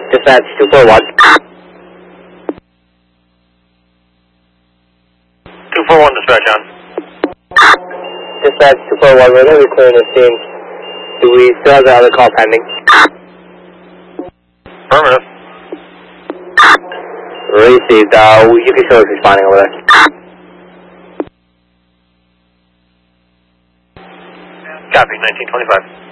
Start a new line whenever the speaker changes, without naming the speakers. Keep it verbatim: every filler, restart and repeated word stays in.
Dispatch two four one.
two four one dispatch on.
Dispatch two four one, we're going to be clearing the scene. Do we still have the other call pending?
Affirmative.
Received. Uh, you can show us responding over there.
Copy, nineteen twenty-five.